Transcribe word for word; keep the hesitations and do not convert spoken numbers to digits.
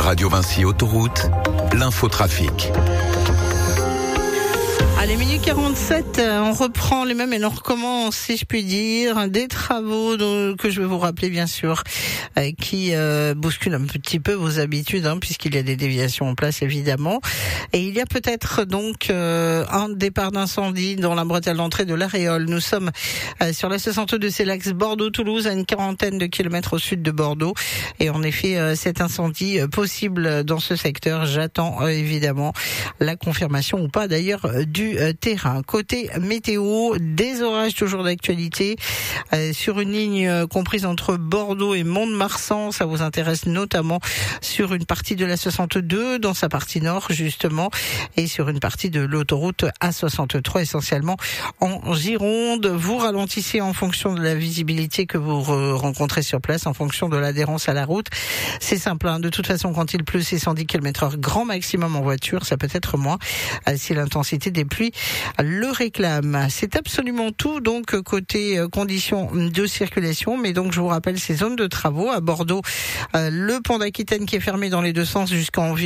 Radio Vinci Autoroute, l'infotrafic. Allez, minute quarante-sept, on reprend les mêmes et on recommence, si je puis dire, des travaux dont, que je vais vous rappeler bien sûr, euh, qui euh, bousculent un petit peu vos habitudes, hein, puisqu'il y a des déviations en place évidemment. Et il y a peut-être donc euh, un départ d'incendie dans la bretelle d'entrée de l'Aréole. Nous sommes euh, sur la soixante-deux, c'est l'axe Bordeaux-Toulouse, à une quarantaine de kilomètres au sud de Bordeaux. Et en effet, euh, cet incendie euh, possible dans ce secteur, j'attends euh, évidemment la confirmation ou pas d'ailleurs euh, du euh, terrain. Côté météo, des orages toujours d'actualité euh, sur une ligne euh, comprise entre Bordeaux et Mont-de-Marsan. Ça vous intéresse notamment sur une partie de la soixante-deux, dans sa partie nord justement, et sur une partie de l'autoroute A soixante-trois, essentiellement en Gironde. Vous ralentissez en fonction de la visibilité que vous rencontrez sur place, en fonction de l'adhérence à la route. C'est simple, hein. De toute façon, quand il pleut, c'est cent dix kilomètres heure grand maximum en voiture. Ça peut être moins euh, si l'intensité des pluies le réclame. C'est absolument tout donc côté euh, conditions de circulation, mais donc je vous rappelle ces zones de travaux à Bordeaux, euh, le pont d'Aquitaine qui est fermé dans les deux sens jusqu'en